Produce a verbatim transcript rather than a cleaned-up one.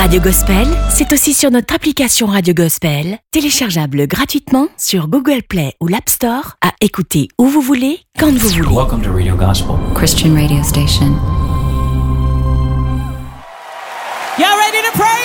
Radio Gospel, c'est aussi sur notre application Radio Gospel, téléchargeable gratuitement sur Google Play ou l'App Store, à écouter où vous voulez, quand vous voulez. Welcome to Radio Gospel, Christian radio station. Y'all ready to pray?